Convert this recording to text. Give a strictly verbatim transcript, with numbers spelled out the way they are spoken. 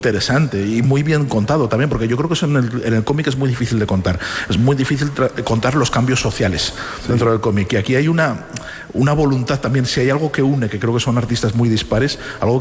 interesante y muy bien contado también, porque yo creo que eso en el, en el cómic es muy difícil de contar. Es muy difícil contar los cambios sociales sí. dentro del cómic. Y aquí hay una, una voluntad también, si hay algo que une, que creo que son artistas muy dispares, algo que